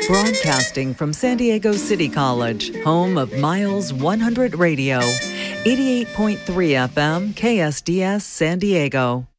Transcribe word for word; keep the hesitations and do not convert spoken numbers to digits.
Broadcasting from San Diego City College, home of Miles one hundred Radio, eighty-eight point three F M, K S D S San Diego.